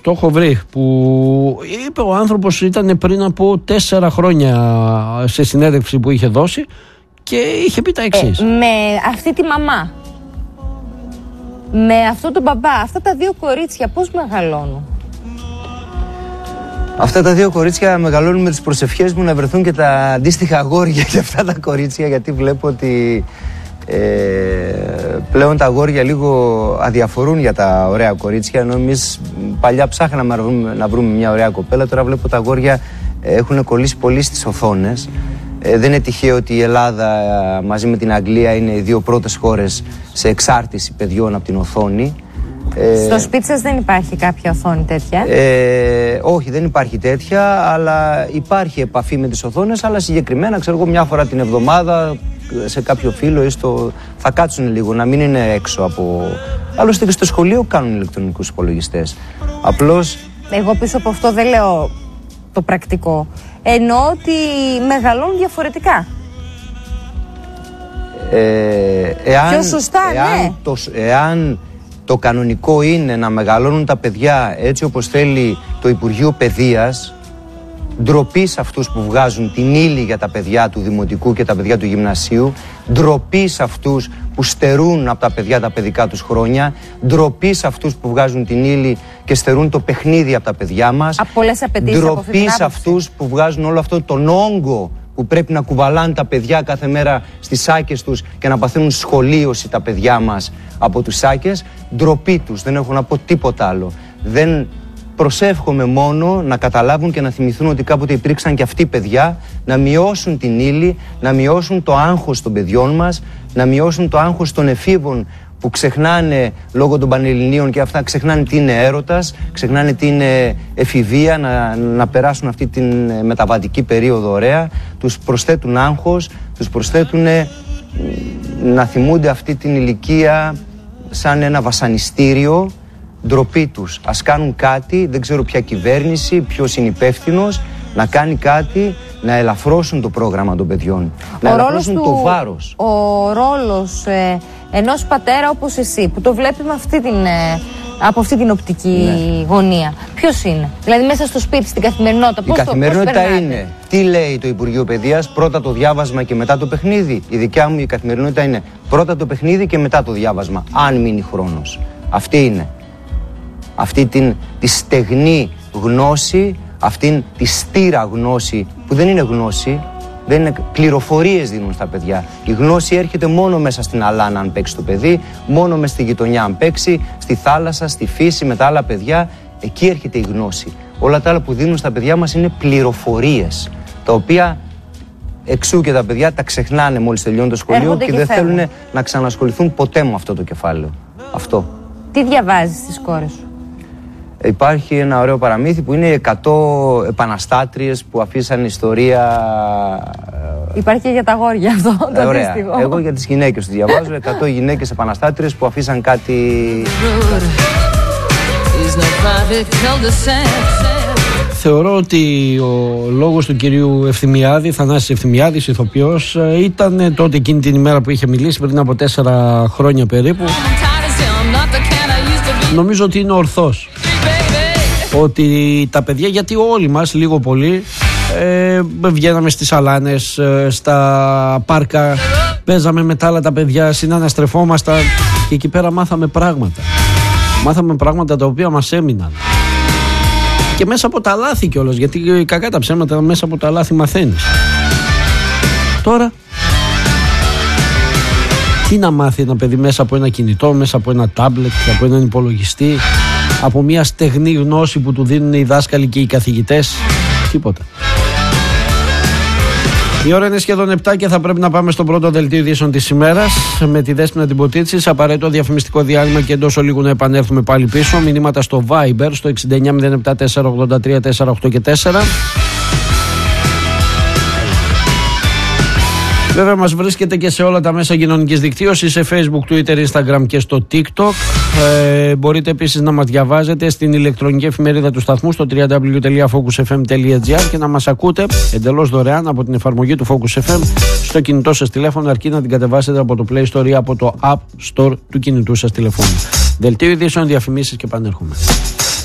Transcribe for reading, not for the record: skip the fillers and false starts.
το έχω βρει, που είπε ο άνθρωπος, ήταν πριν από 4 χρόνια σε συνέντευξη που είχε δώσει και είχε πει τα εξής. Με αυτή τη μαμά, με αυτό τον μπαμπά, αυτά τα 2 κορίτσια πώς μεγαλώνουν? Αυτά τα 2 κορίτσια μεγαλώνουν με τις προσευχές μου να βρεθούν και τα αντίστοιχα αγόρια για αυτά τα κορίτσια, γιατί βλέπω ότι πλέον τα αγόρια λίγο αδιαφορούν για τα ωραία κορίτσια, ενώ εμείς παλιά ψάχναμε να βρούμε μια ωραία κοπέλα. Τώρα βλέπω τα αγόρια έχουν κολλήσει πολύ στις οθόνες. Δεν είναι τυχαίο ότι η Ελλάδα μαζί με την Αγγλία είναι οι 2 πρώτες χώρες σε εξάρτηση παιδιών από την οθόνη. Στο σπίτι σας δεν υπάρχει κάποια οθόνη τέτοια? Όχι, δεν υπάρχει τέτοια, αλλά υπάρχει επαφή με τις οθόνες, αλλά συγκεκριμένα, ξέρω εγώ, μια φορά την εβδομάδα σε κάποιο φίλο ή θα κάτσουν λίγο, να μην είναι έξω από... Άλλωστε και στο σχολείο κάνουν ηλεκτρονικούς υπολογιστές. Απλώς... Εγώ πίσω από αυτό δεν λέω το πρακτικό. Εννοώ ότι μεγαλώνουν διαφορετικά. Πιο σωστά, ναι. Εάν το κανονικό είναι να μεγαλώνουν τα παιδιά έτσι όπως θέλει το Υπουργείο Παιδείας, ντροπή σε αυτούς που βγάζουν την ύλη για τα παιδιά του δημοτικού και τα παιδιά του γυμνασίου, ντροπή σε αυτούς που στερούν από τα παιδιά τα παιδικά τους χρόνια, ντροπή σε αυτούς που βγάζουν την ύλη και στερούν το παιχνίδι από τα παιδιά μας, ντροπή σε αυτούς που βγάζουν όλο αυτό τον όγκο που πρέπει να κουβαλάνε τα παιδιά κάθε μέρα στις σάκες τους και να παθαίνουν σχολίωση τα παιδιά μας από τους σάκες. Ντροπή τους, δεν έχω να πω τίποτα άλλο. Δεν προσεύχομαι μόνο να καταλάβουν και να θυμηθούν ότι κάποτε υπήρξαν και αυτοί παιδιά, να μειώσουν την ύλη, να μειώσουν το άγχος των παιδιών μας, να μειώσουν το άγχος των εφήβων που ξεχνάνε λόγω των πανελληνίων και αυτά, ξεχνάνε τι είναι έρωτας, ξεχνάνε τι είναι εφηβεία, να περάσουν αυτή την μεταβατική περίοδο ωραία, τους προσθέτουν άγχος, τους προσθέτουν να θυμούνται αυτή την ηλικία σαν ένα βασανιστήριο. Ντροπή τους. Ας κάνουν κάτι, δεν ξέρω ποια κυβέρνηση, ποιος είναι υπεύθυνος, να κάνει κάτι, να ελαφρώσουν το πρόγραμμα των παιδιών, να ελαφρώσουν το βάρος. Ο ρόλος ενός πατέρα όπως εσύ, που το βλέπει με από αυτή την οπτική γωνία, ποιος είναι? Δηλαδή μέσα στο σπίτι, στην καθημερινότητα, η καθημερινότητα είναι, τι λέει το Υπουργείο Παιδείας, πρώτα το διάβασμα και μετά το παιχνίδι. Η δικιά μου η καθημερινότητα είναι πρώτα το παιχνίδι και μετά το διάβασμα, αν μείνει χρόνος. Αυτή είναι. Αυτή τη στεγνή γνώση, αυτήν τη στήρα γνώση που δεν είναι γνώση, δεν είναι, πληροφορίες δίνουν στα παιδιά. Η γνώση έρχεται μόνο μέσα στην αλάνα αν παίξει το παιδί, μόνο μες στη γειτονιά αν παίξει, στη θάλασσα, στη φύση με τα άλλα παιδιά, εκεί έρχεται η γνώση. Όλα τα άλλα που δίνουν στα παιδιά μας είναι πληροφορίες, τα οποία εξού και τα παιδιά τα ξεχνάνε μόλις τελειώνει το σχολείο και δεν θέλουν να ξανασχοληθούν ποτέ με αυτό το κεφάλαιο. Αυτό. Τι διαβάζεις στις κόρες σου? Υπάρχει ένα ωραίο παραμύθι που είναι 100 επαναστάτριες που αφήσαν ιστορία. Υπάρχει και για τα αγόρια αυτό το αντίστοιχο. Εγώ για τις γυναίκες του διαβάζω 100 γυναίκες επαναστάτριες που αφήσαν κάτι. Θεωρώ ότι ο λόγος του κυρίου Ευθυμιάδη, Θανάσης Ευθυμιάδης, ηθοποιός, ήταν τότε εκείνη την ημέρα που είχε μιλήσει πριν από 4 χρόνια περίπου. Νομίζω ότι είναι ορθός. Ότι τα παιδιά, γιατί όλοι μας λίγο πολύ βγαίναμε στις αλάνες, στα πάρκα, παίζαμε με τα άλλα τα παιδιά, συναναστρεφόμασταν και εκεί πέρα μάθαμε πράγματα. Μάθαμε πράγματα τα οποία μας έμειναν. Και μέσα από τα λάθη κιόλας, γιατί κακά τα ψέματα μέσα από τα λάθη μαθαίνεις. Τώρα, τι να μάθει ένα παιδί μέσα από ένα κινητό, μέσα από ένα τάμπλετ, από έναν υπολογιστή, από μια στεγνή γνώση που του δίνουν οι δάσκαλοι και οι καθηγητές? Τίποτα. Η ώρα είναι σχεδόν 7 και θα πρέπει να πάμε στο πρώτο δελτίο ειδήσεων της ημέρας με τη Δέσποινα την Ποτίτση. Απαραίτητο διαφημιστικό διάλειμμα και εντός ολίγου να επανέλθουμε πάλι πίσω. Μηνύματα στο Viber στο 6907 483 408 και 4. Βέβαια μας βρίσκεται και σε όλα τα μέσα κοινωνικής δικτύωσης, σε Facebook, Twitter, Instagram και στο TikTok. Μπορείτε επίσης να μας διαβάζετε στην ηλεκτρονική εφημερίδα του σταθμού στο www.focusfm.gr και να μας ακούτε εντελώς δωρεάν από την εφαρμογή του Focus FM στο κινητό σας τηλέφωνο, αρκεί να την κατεβάσετε από το Play Store ή από το App Store του κινητού σας τηλεφώνου. Δελτίο ειδήσεων, διαφημίσεις και επανέρχομαι.